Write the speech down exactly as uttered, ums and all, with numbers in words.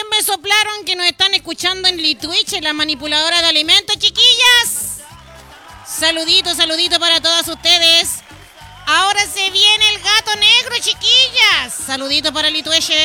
también me soplaron que nos están escuchando en Litwitch, en la manipuladora de alimentos, chiquillas. Saludito, saludito para todas ustedes. Ahora se viene el gato negro, chiquillas. Saludito para Litwitch.